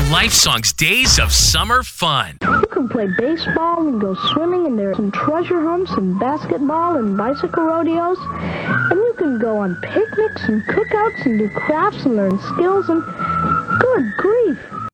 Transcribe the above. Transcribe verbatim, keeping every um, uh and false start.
Lifesong's Days of Summer Fun. You can play baseball and go swimming, and there's some treasure hunts and basketball and bicycle rodeos. And you can go on picnics and cookouts and do crafts and learn skills and, good grief,